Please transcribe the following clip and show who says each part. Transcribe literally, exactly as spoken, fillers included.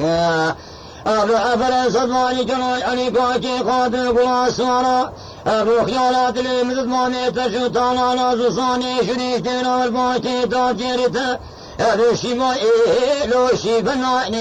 Speaker 1: أبو عبر صدواني جنوي علي كوكي قادر قلاسوارا أبو خيالات لي مددماني تشوتانا نازوصاني شريك تينا الباكي تاجيرتا أبو شيبا إيه لو شيبنا